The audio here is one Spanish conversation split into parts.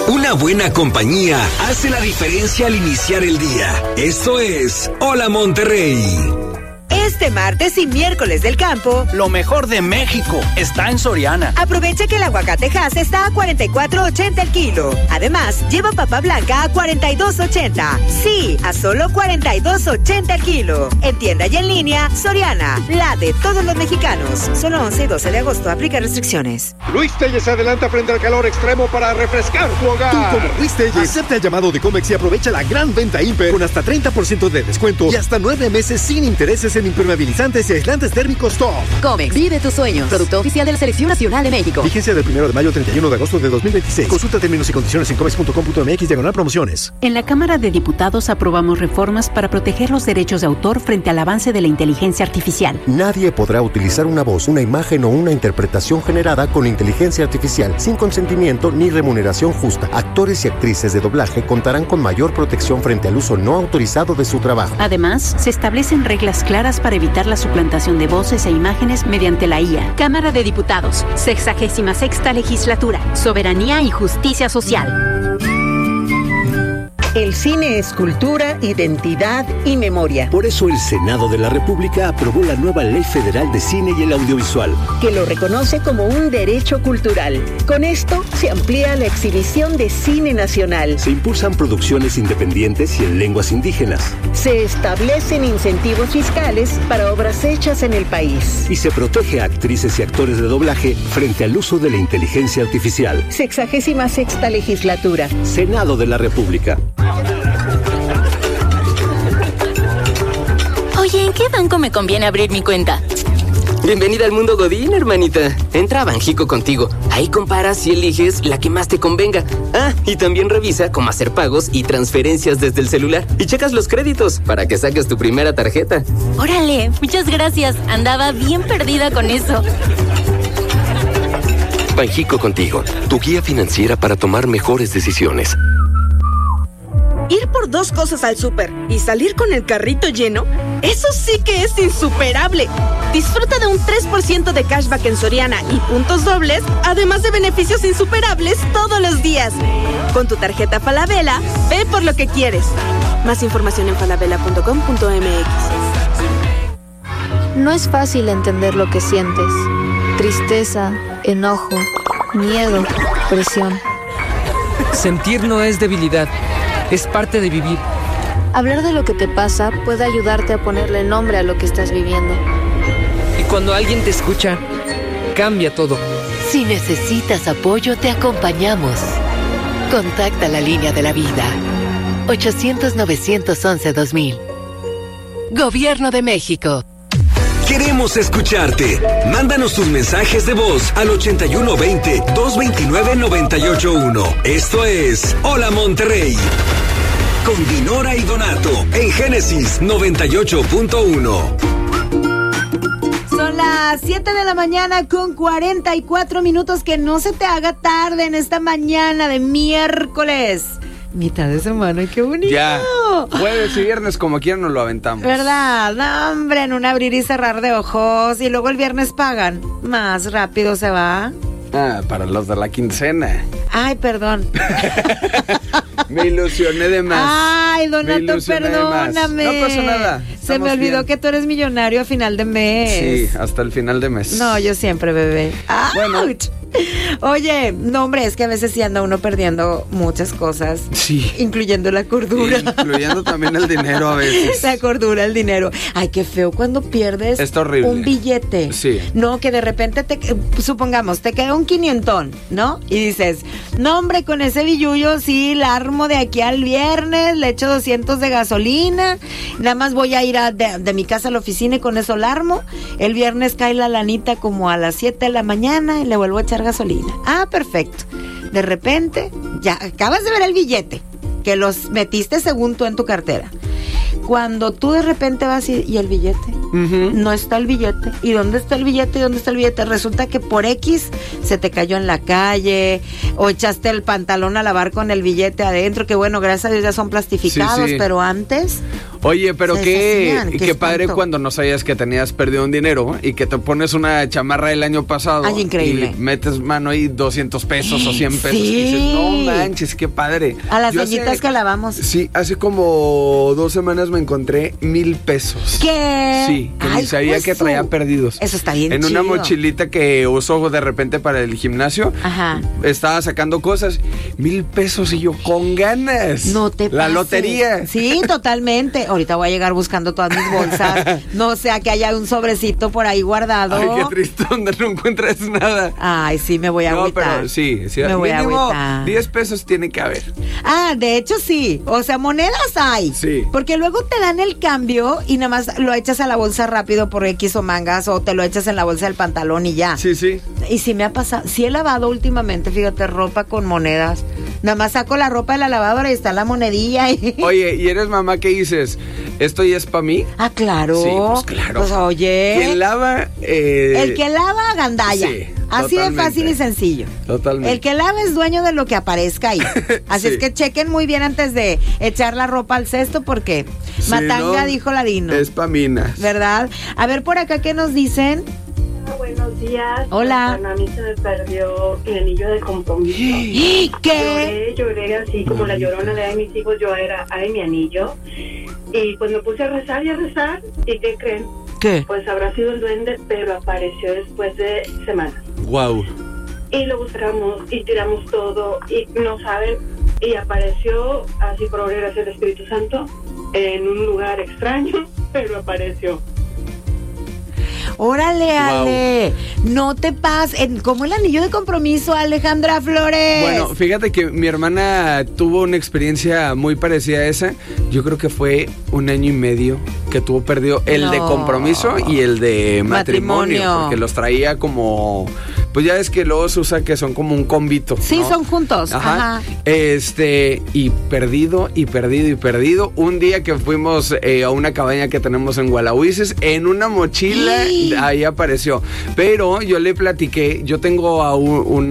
Una buena compañía hace la diferencia al iniciar el día. Esto es Hola Monterrey. Este martes y miércoles del campo, lo mejor de México está en Soriana. Aprovecha que el aguacate Hass está a $44.80 el kilo. Además, lleva papa blanca a $42.80. Sí, a solo $42.80 el kilo. En tienda y en línea, Soriana, la de todos los mexicanos. Solo 11 y 12 de agosto, aplica restricciones. Luis Telles se adelanta frente al calor extremo para refrescar tu hogar. Tú, como Luis Telles, acepta el llamado de Comex y aprovecha la gran venta Imper con hasta 30% de descuento y hasta 9 meses sin intereses en impermeabilizantes y aislantes térmicos top. Comex, vive tus sueños. Producto oficial de la Selección Nacional de México. Vigencia del 1 de mayo al 31 de agosto de 2026. Consulta términos y condiciones en comex.com.mx/promociones. En la Cámara de Diputados aprobamos reformas para proteger los derechos de autor frente al avance de la inteligencia artificial. Nadie podrá utilizar una voz, una imagen o una interpretación generada con inteligencia artificial sin consentimiento ni remuneración justa. Actores y actrices de doblaje contarán con mayor protección frente al uso no autorizado de su trabajo. Además, se establecen reglas claras para evitar la suplantación de voces e imágenes mediante la IA. Cámara de Diputados, 66ª Legislatura, Soberanía y Justicia Social. El cine es cultura, identidad y memoria. Por eso el Senado de la República aprobó la nueva Ley Federal de Cine y el Audiovisual, que lo reconoce como un derecho cultural. Con esto se amplía la exhibición de cine nacional. Se impulsan producciones independientes y en lenguas indígenas. Se establecen incentivos fiscales para obras hechas en el país. Y se protege a actrices y actores de doblaje frente al uso de la inteligencia artificial. 66ª Legislatura. Senado de la República. Oye, ¿en qué banco me conviene abrir mi cuenta? Bienvenida al mundo Godín, hermanita. Entra a Banjico contigo. Ahí comparas y eliges la que más te convenga. Ah, y también revisa cómo hacer pagos y transferencias desde el celular. Y checas los créditos para que saques tu primera tarjeta. Órale, muchas gracias. Andaba bien perdida con eso. Banjico contigo, tu guía financiera para tomar mejores decisiones. Ir por 2 cosas al súper y salir con el carrito lleno, eso sí que es insuperable. Disfruta de un 3% de cashback en Soriana y puntos dobles, además de beneficios insuperables todos los días. Con tu tarjeta Falabella, ve por lo que quieres. Más información en falabella.com.mx. No es fácil entender lo que sientes. Tristeza, enojo, miedo, presión. Sentir no es debilidad. Es parte de vivir. Hablar de lo que te pasa puede ayudarte a ponerle nombre a lo que estás viviendo. Y cuando alguien te escucha, cambia todo. Si necesitas apoyo, te acompañamos. Contacta la línea de la vida. 800-911-2000. Gobierno de México. Queremos escucharte. Mándanos tus mensajes de voz al 8120-229-981. Esto es Hola Monterrey. Con Dinora y Donato en Génesis 98.1. Son las 7 de la mañana con 44 minutos. Que no se te haga tarde en esta mañana de miércoles. Mitad de semana, qué bonito. Ya, jueves y viernes como quieran nos lo aventamos. ¿Verdad? No, hombre, en un abrir y cerrar de ojos. Y luego el viernes pagan. Más rápido se va. Ah, para los de la quincena. Ay, perdón. Me ilusioné de más. Ay, Donato, perdóname. No pasó nada. Se me olvidó que tú eres millonario a final de mes. Sí, hasta el final de mes. No, yo siempre, bebé. Bueno. Oye, no, hombre, es que a veces sí anda uno perdiendo muchas cosas. Sí. Incluyendo la cordura. Incluyendo también el dinero a veces. La cordura, el dinero. Ay, qué feo cuando pierdes un billete. Sí. No, que de repente supongamos, te queda un 500, ¿no? Y dices, no, hombre, con ese billullo sí la armo de aquí al viernes, le echo 200 de gasolina, nada más voy a ir de mi casa a la oficina y con eso la armo. El viernes cae la lanita como a las 7 de la mañana y le vuelvo a echar gasolina. Ah, perfecto. De repente, ya acabas de ver el billete, que los metiste según tú en tu cartera. Cuando tú de repente vas y el billete, no está el billete. ¿Y dónde está el billete? ¿Y dónde está el billete? Resulta que por X se te cayó en la calle o echaste el pantalón a lavar con el billete adentro, que bueno, gracias a Dios ya son plastificados, sí. Pero antes... Oye, pero qué padre espanto. cuando no sabías que tenías perdido un dinero y que te pones una chamarra del año pasado. Ay, increíble. Y metes mano ahí 200 pesos o 100 pesos. Sí. Y dices, no manches, qué padre. A las ollitas que lavamos. Sí, hace como 2 semanas me encontré 1,000 pesos. ¿Qué? Sí, que ni sabía que traía perdidos. Eso está bien en chido. una mochilita que uso de repente para el gimnasio. Ajá. Estaba sacando cosas. 1,000 pesos y yo con ganas. No te La pases. lotería. Sí, totalmente. Ahorita voy a llegar buscando todas mis bolsas. No sea que haya un sobrecito por ahí guardado. Ay, qué triste, donde no encuentras nada. Ay, sí, me voy a agüitar. No, pero sí, me voy a mínimo agüitar. 10 pesos tiene que haber. Ah, de hecho sí. O sea, monedas hay. Sí. Porque luego te dan el cambio y nada más lo echas a la bolsa rápido por X o mangas o te lo echas en la bolsa del pantalón y ya. Sí, sí. Y sí me ha pasado. Sí he lavado últimamente, fíjate, ropa con monedas. Nada más saco la ropa de la lavadora y está la monedilla. Oye, ¿y eres mamá? ¿Qué dices? ¿Esto ya es para mí? Ah, claro. Sí, pues claro. Pues oye. ¿Quién lava? El que lava, gandalla. Sí, así de fácil y sencillo. Totalmente. El que lava es dueño de lo que aparezca ahí. Así Sí. es que chequen muy bien antes de echar la ropa al cesto porque Sí, matanga no, dijo Ladino. Es pa' minas. ¿Verdad? A ver por acá, ¿qué nos dicen? Buenos días. Hola. Bueno, a mí se me perdió el anillo de compromiso. ¿Qué? Lloré así como la llorona de mis hijos. Yo era, ay, mi anillo. Y pues me puse a rezar y a rezar. ¿Y qué creen? ¿Qué? Pues habrá sido el duende, pero apareció después de semanas. Wow. Y lo buscamos y tiramos todo y no saben. Y apareció así por obra y gracia del Espíritu Santo en un lugar extraño, pero apareció. Órale, Wow. Ale. No te pases. Como el anillo de compromiso, Alejandra Flores. Bueno, fíjate que mi hermana tuvo una experiencia muy parecida a esa. Yo creo que fue 1 año y medio que tuvo perdido el de compromiso y el de matrimonio. Porque los traía como... Pues ya ves que luego se usa que son como un combito. Sí, ¿no? son juntos. Ajá. Y perdido. Un día que fuimos a una cabaña que tenemos en Gualahuises, en una mochila, ahí apareció. Pero yo le platiqué, yo tengo a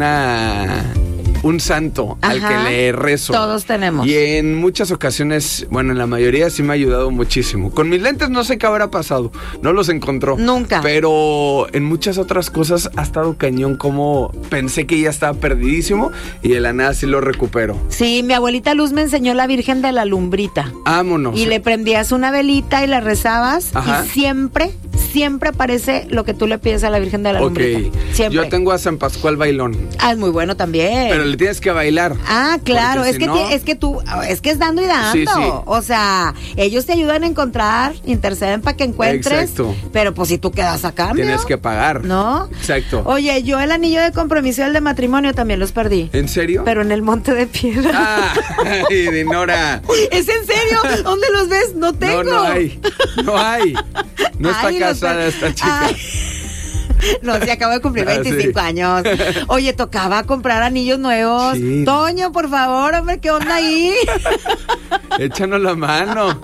un santo al Ajá. que le rezo. Todos tenemos. Y en muchas ocasiones, bueno, en la mayoría sí me ha ayudado muchísimo. Con mis lentes no sé qué habrá pasado, no los encontró. Nunca. Pero en muchas otras cosas ha estado cañón, como pensé que ya estaba perdidísimo y de la nada sí lo recupero. Sí, mi abuelita Luz me enseñó la Virgen de la Lumbrita. Vámonos. Y le prendías una velita y la rezabas. Ajá. Y siempre aparece lo que tú le pides a la Virgen de la Lumbrita. Siempre. Yo tengo a San Pascual Bailón. Ah, es muy bueno también. Pero le tienes que bailar. Ah, claro, Porque es si que no- es que es dando y dando. Sí, sí. O sea, ellos te ayudan a encontrar, interceden para que encuentres. Exacto. Pero pues si tú quedas a cambio. Tienes que pagar. ¿No? Exacto. Oye, yo el anillo de compromiso y el de matrimonio también los perdí. ¿En serio? Pero en el Monte de Piedra. Ah, ay, Dinora. ¿Es en serio? ¿Dónde los ves? No tengo. No hay. No está Ay, los casada per- esta chica. Ay. No, se acabo de cumplir 25 sí. años. Oye, tocaba comprar anillos nuevos. Sí. Toño, por favor, hombre, ¿qué onda ahí? Échanos la mano.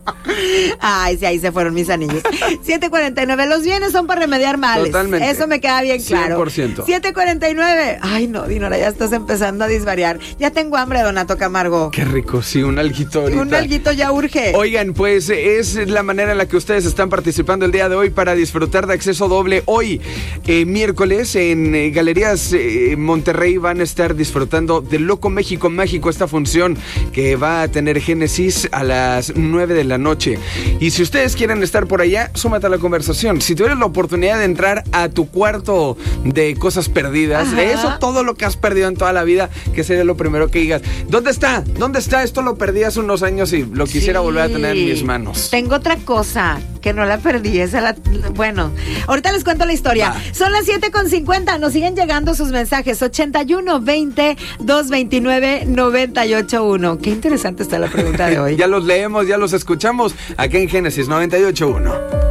Ay, sí, ahí se fueron mis anillos. 7:49. Los bienes son para remediar males. Totalmente. Eso me queda bien claro. 100%. 7:49. Ay, no, Dinora, ya estás empezando a disvariar. Ya tengo hambre, Donato Camargo. Qué rico, sí, un alguito ahorita. Un alguito ya urge. Oigan, pues es la manera en la que ustedes están participando el día de hoy para disfrutar de acceso doble. Hoy, miércoles, en Galerías Monterrey van a estar disfrutando de Loco México Mágico, esta función que va a tener Génesis a las 9 de la noche. Y si ustedes quieren estar por allá, súmate a la conversación. Si tuvieras la oportunidad de entrar a tu cuarto de cosas perdidas, Ajá. de eso, todo lo que has perdido en toda la vida, que sería lo primero que digas, ¿dónde está? ¿Dónde está? Esto lo perdí hace unos años y lo quisiera volver a tener en mis manos. Tengo otra cosa que no la perdí. Bueno, ahorita les cuento la historia. Son las 7:50. Nos siguen llegando sus mensajes. 81 20 229 981. Qué interesante está la pregunta de hoy. Ya los leemos, ya los escuchamos aquí en Génesis 98.1.